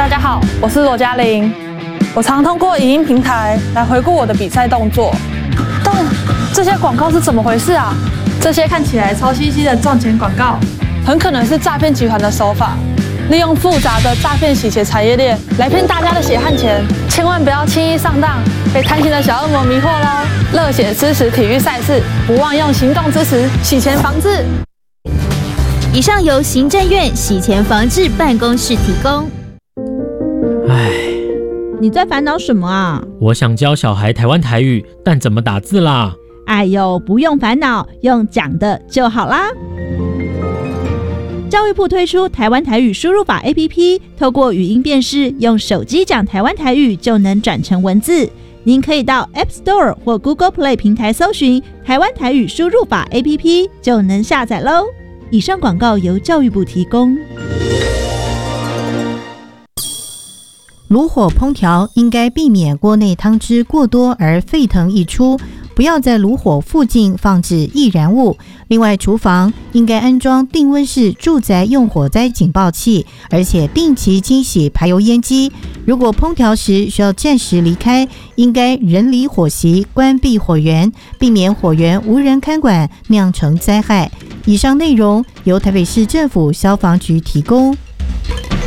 大家好，我是罗嘉玲。我常通过影音平台来回顾我的比赛动作，但这些广告是怎么回事啊？这些看起来超清晰的赚钱广告，很可能是诈骗集团的手法，利用复杂的诈骗洗钱产业链来骗大家的血汗钱，千万不要轻易上当，被贪心的小恶魔迷惑喽！热血支持体育赛事，不忘用行动支持洗钱防治。 以上由行政院洗钱防治办公室提供。 你在烦恼什么啊？ 我想教小孩台湾台语，但怎么打字啦？ 哎呦，不用烦恼，用讲的就好啦。教育部推出台湾台语输入法 APP， 透过语音辨识，用手机讲台湾台语就能转成文字。您可以到 App Store 或 Google Play 平台搜寻台湾台语输入法 APP， 就能下载喽。以上广告由教育部提供。 炉火烹调应该避免锅内汤汁过多而沸腾溢出，不要在炉火附近放置易燃物。另外，厨房应该安装定温式住宅用火灾警报器，而且定期清洗排油烟机。如果烹调时需要暂时离开，应该人离火席，关闭火源，避免火源无人看管，酿成灾害。以上内容由台北市政府消防局提供。